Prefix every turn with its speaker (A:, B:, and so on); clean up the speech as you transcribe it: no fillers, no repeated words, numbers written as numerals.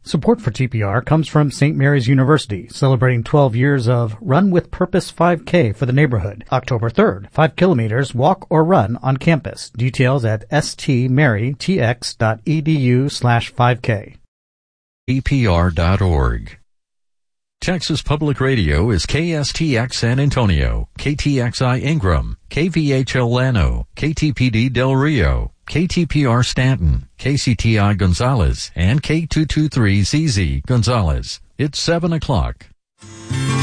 A: Support for TPR comes from St. Mary's University, celebrating 12 years of Run with Purpose 5K for the neighborhood. October 3rd, 5 kilometers, walk or run on campus. Details at stmarytx.edu/5K.
B: TPR.org. Texas Public Radio is KSTX San Antonio, KTXI Ingram, KVHL Llano, KTPD Del Rio, KTPR Stanton, KCTI Gonzales, and K223ZZ Gonzales. It's 7 o'clock.